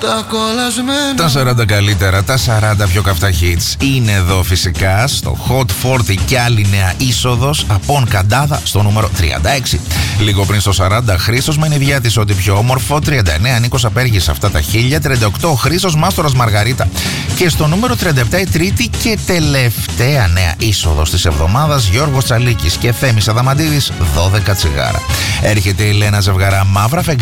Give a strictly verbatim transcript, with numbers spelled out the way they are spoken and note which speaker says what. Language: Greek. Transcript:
Speaker 1: Τα κολλασμένα.
Speaker 2: Τα σαράντα καλύτερα, τα σαράντα πιο καυτά hits είναι εδώ φυσικά στο Hot σαράντα και άλλη νέα είσοδος από Καντάδα στο νούμερο τριάντα έξι. Λίγο πριν στο σαράντα, Χρήστος Μενιδιάτης, ό,τι πιο όμορφο. τριάντα εννέα, Νίκος Απέργης, αυτά τα χίλια. τριάντα οκτώ, Χρήστος Μάστορας Μαργαρίτα. Και στο νούμερο τριάντα επτά, η τρίτη και τελευταία νέα είσοδος της εβδομάδας, Γιώργος Τσαλίκης και Θέμης Αδαμαντίδης, δώδεκα τσιγάρα. Έρχεται η Λένα Ζευγαρά, Μαύρα Φεγγάρια.